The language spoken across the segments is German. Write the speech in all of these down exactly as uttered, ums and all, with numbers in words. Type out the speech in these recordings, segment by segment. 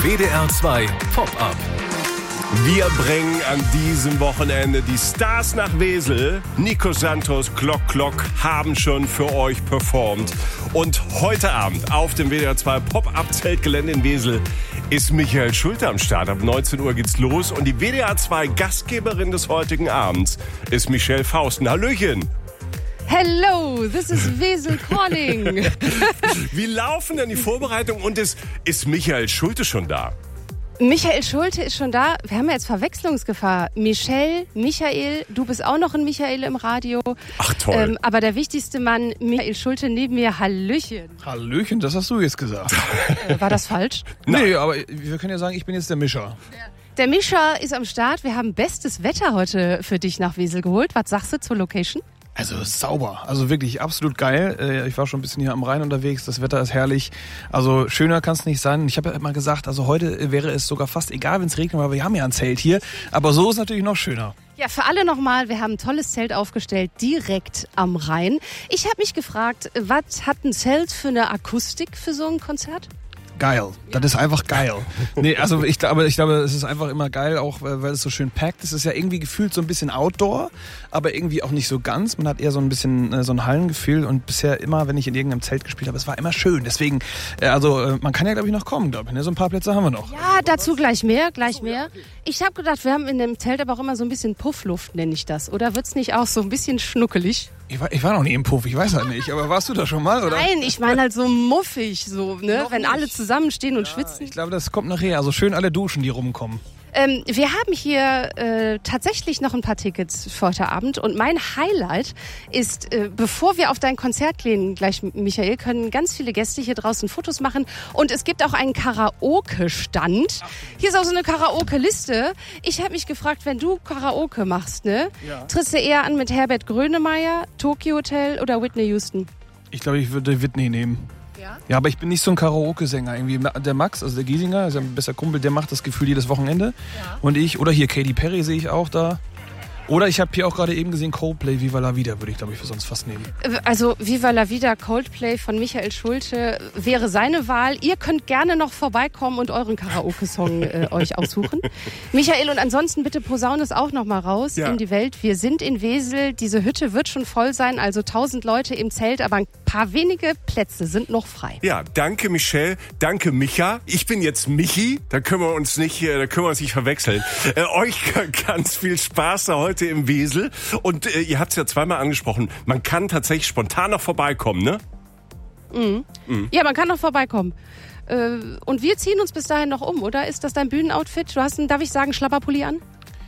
W D R zwei Pop-Up. Wir bringen an diesem Wochenende die Stars nach Wesel. Nico Santos, Glock Glock haben schon für euch performt. Und heute Abend auf dem W D R zwei Pop-Up-Zeltgelände in Wesel ist Michael Schulte am Start. Ab neunzehn Uhr geht's los und die W D R zwei Gastgeberin des heutigen Abends ist Michelle Fausten. Hallöchen! Hello, this is Wesel calling. Wie laufen denn die Vorbereitungen und ist, ist Michael Schulte schon da? Michael Schulte ist schon da. Wir haben ja jetzt Verwechslungsgefahr. Michelle, Michael, du bist auch noch ein Michael im Radio. Ach toll. Ähm, aber der wichtigste Mann, Michael Schulte, neben mir, Hallöchen. Hallöchen, das hast du jetzt gesagt. Äh, war das falsch? Nee, aber wir können ja sagen, ich bin jetzt der Mischer. Der Mischer ist am Start. Wir haben bestes Wetter heute für dich nach Wesel geholt. Was sagst du zur Location? Also sauber, also wirklich absolut geil. Ich war schon ein bisschen hier am Rhein unterwegs, das Wetter ist herrlich. Also schöner kann es nicht sein. Ich habe ja immer gesagt, also heute wäre es sogar fast egal, wenn es regnet, weil wir haben ja ein Zelt hier. Aber so ist es natürlich noch schöner. Ja, für alle nochmal, wir haben ein tolles Zelt aufgestellt, direkt am Rhein. Ich habe mich gefragt, was hat ein Zelt für eine Akustik für so ein Konzert? Geil. Das ist einfach geil. Nee, also ich glaube, ich glaube, es ist einfach immer geil, auch weil es so schön packt. Es ist ja irgendwie gefühlt so ein bisschen Outdoor, aber irgendwie auch nicht so ganz. Man hat eher so ein bisschen äh, so ein Hallengefühl und bisher immer, wenn ich in irgendeinem Zelt gespielt habe, es war immer schön. Deswegen, äh, also äh, man kann ja glaube ich noch kommen, glaube ich. Ne? So ein paar Plätze haben wir noch. Ja, dazu gleich mehr, gleich mehr. Ich habe gedacht, wir haben in dem Zelt aber auch immer so ein bisschen Puffluft, nenne ich das. Oder wird's nicht auch so ein bisschen schnuckelig? Ich war, ich war noch nie im Puff, ich weiß halt nicht. Aber warst du da schon mal, oder? Nein, ich meine halt so muffig, so, ne? Wenn alle zusammenstehen und ja, schwitzen. Ich glaube, das kommt nachher. Also schön alle duschen, die rumkommen. Ähm, wir haben hier äh, tatsächlich noch ein paar Tickets für heute Abend und mein Highlight ist, äh, bevor wir auf dein Konzert gehen, gleich Michael, können ganz viele Gäste hier draußen Fotos machen und es gibt auch einen Karaoke-Stand. Hier ist auch so eine Karaoke-Liste. Ich habe mich gefragt, wenn du Karaoke machst, ne, ja. Trittst du eher an mit Herbert Grönemeyer, Tokyo Hotel oder Whitney Houston? Ich glaube, ich würde Whitney nehmen. Ja? Ja, aber ich bin nicht so ein Karaoke-Sänger. Irgendwie der Max, also der Giesinger, ist ja ein besser Kumpel, der macht das Gefühl jedes Wochenende. Ja. Und ich, oder hier Katy Perry sehe ich auch da. Oder ich habe hier auch gerade eben gesehen Coldplay, Viva la Vida, würde ich glaube ich für sonst fast nehmen. Also Viva la Vida, Coldplay von Michael Schulte wäre seine Wahl. Ihr könnt gerne noch vorbeikommen und euren Karaoke-Song äh, euch aussuchen. Michael, und ansonsten bitte posaune es auch noch mal raus ja. in die Welt. Wir sind in Wesel, diese Hütte wird schon voll sein, also tausend Leute im Zelt, aber ein paar wenige Plätze sind noch frei. Ja, danke Michelle, danke Micha. Ich bin jetzt Michi, da können wir uns nicht, da können wir uns nicht verwechseln. Äh, euch ganz viel Spaß da heute im Wesel. Und äh, ihr habt es ja zweimal angesprochen, man kann tatsächlich spontan noch vorbeikommen, ne? Mhm. Mhm. Ja, man kann noch vorbeikommen. Äh, und wir ziehen uns bis dahin noch um, oder? Ist das dein Bühnenoutfit? Du hast einen, darf ich sagen, Schlapperpulli an?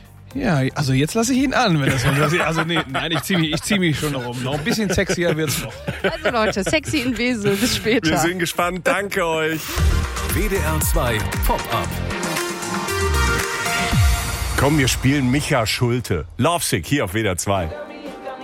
Ja, also jetzt lasse ich ihn an, wenn das so. Also nee, nein, ich ziehe mich, ich zieh mich schon noch um. Noch ein bisschen sexier wird's noch. Also Leute, sexy in Wesel. Bis später. Wir sind gespannt. Danke euch. W D R zwei Pop-Up. Komm, wir spielen Micha Schulte. Lovesick hier auf W D R zwei.